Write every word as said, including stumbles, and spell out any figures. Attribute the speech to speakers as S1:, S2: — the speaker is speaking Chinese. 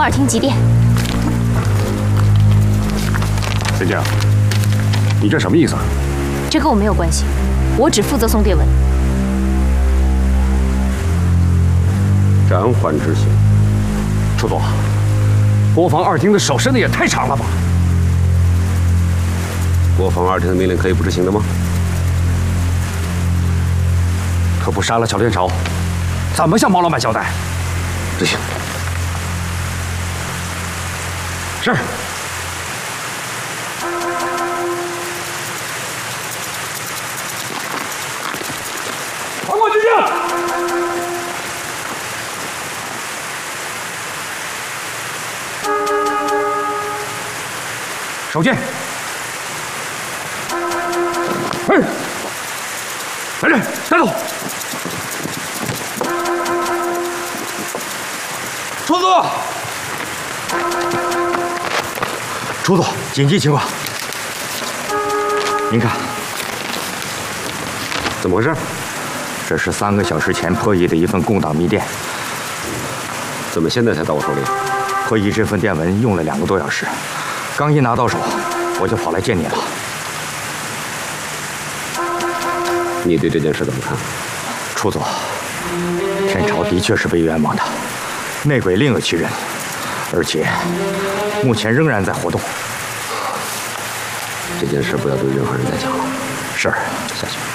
S1: 二厅急电。
S2: 陈静，你这什么意思？
S1: 这跟我没有关系，我只负责送电文。
S2: 暂缓执行。楚总，国防二厅的手伸的也太长了吧？国防二厅的命令可以不执行的吗？可不杀了小天朝，怎么向毛老板交代？执行。是。传过军令。手剑。哎，来人，带走。楚总，楚总，紧急情况。您看，怎么回事？这是三个小时前破译的一份共党密电。怎么现在才到我手里？破译这份电文用了两个多小时，刚一拿到手，我就跑来见你了。你对这件事怎么看？楚总，天朝的确是被冤枉的，内鬼另有其人，而且目前仍然在活动。这件事不要对任何人再讲了。是，下去。